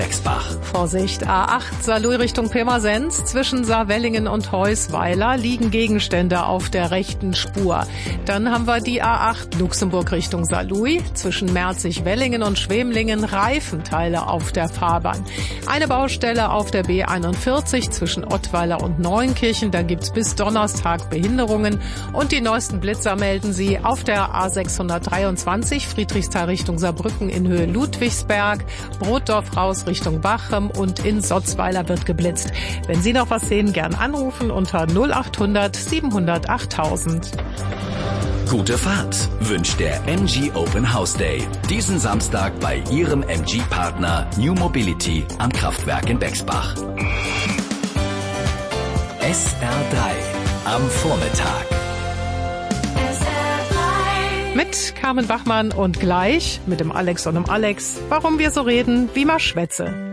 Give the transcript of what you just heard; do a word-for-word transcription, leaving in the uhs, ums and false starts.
Bexbach. Vorsicht, A acht Saarlouis Richtung Pirmasens. Zwischen Saarwellingen und Heusweiler liegen Gegenstände auf der rechten Spur. Dann haben wir die A acht Luxemburg Richtung Saarlouis. Zwischen Merzig-Wellingen und Schwemlingen Reifenteile auf der Fahrbahn. Eine Baustelle auf der B einundvierzig zwischen Ottweiler und Neunkirchen. Da gibt's bis Donnerstag Behinderungen. Und die neuesten Blitzer melden Sie auf der A sechshundertdreiundzwanzig Friedrichsthal Richtung Saarbrücken in Höhe Ludwigsberg. Brotdorf raus Richtung Bachem und in Sotzweiler wird geblitzt. Wenn Sie noch was sehen, gern anrufen unter null achthundert siebenhundert achttausend. Gute Fahrt wünscht der M G Open House Day. Diesen Samstag bei Ihrem M G-Partner New Mobility am Kraftwerk in Bexbach. S R drei am Vormittag. Mit Carmen Bachmann und gleich mit dem Alex und dem Alex, warum wir so reden, wie man schwätze.